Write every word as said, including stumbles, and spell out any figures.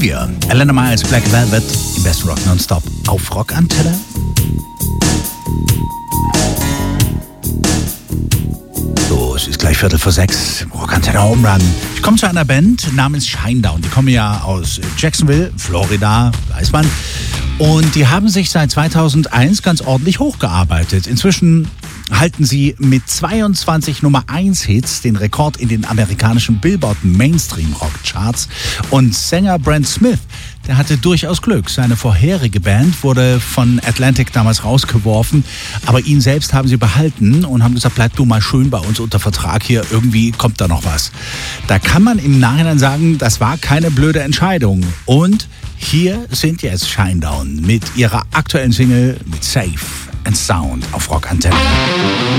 Hier, Elena Miles, Black Velvet, im besten Rock Nonstop auf Rockantenne. So, es ist gleich Viertel vor sechs, Rockantenne Home Run. Ich komme zu einer Band namens Shinedown. Die kommen ja aus Jacksonville, Florida, weiß man. Und die haben sich seit zweitausendeins ganz ordentlich hochgearbeitet. Inzwischen halten sie mit zweiundzwanzig Nummer eins Hits den Rekord in den amerikanischen Billboard Mainstream Rock Charts. Und Sänger Brent Smith, der hatte durchaus Glück. Seine vorherige Band wurde von Atlantic damals rausgeworfen, aber ihn selbst haben sie behalten und haben gesagt, bleib du mal schön bei uns unter Vertrag hier, irgendwie kommt da noch was. Da kann man im Nachhinein sagen, das war keine blöde Entscheidung. Und hier sind jetzt Shinedown mit ihrer aktuellen Single mit Safe and Sound auf Rockantenne.